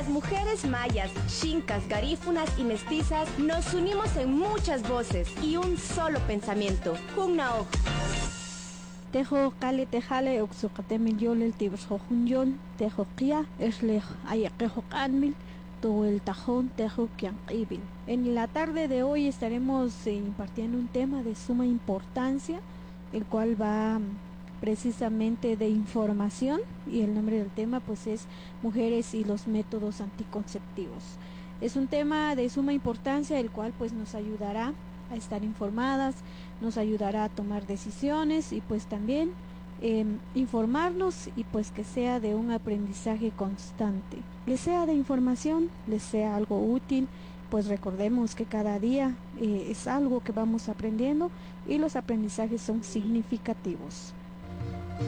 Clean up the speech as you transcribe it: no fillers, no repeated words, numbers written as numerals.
mujeres mayas, xincas, garífunas y mestizas nos unimos en muchas voces y un solo pensamiento. Junnaoj. Tejo kale tejale uxuqatemil yol el tibsjo junyol, tejo qia, eslej ayaquejo anmil, todo el tajón tejo quianqibil. En la tarde de hoy estaremos impartiendo un tema de suma importancia, el cual va precisamente de información, y el nombre del tema pues es mujeres y los métodos anticonceptivos. Es un tema de suma importancia, el cual pues nos ayudará a estar informadas, nos ayudará a tomar decisiones y pues también informarnos, y pues que sea de un aprendizaje constante, les sea de información, les sea algo útil. Pues recordemos que cada día es algo que vamos aprendiendo y los aprendizajes son significativos.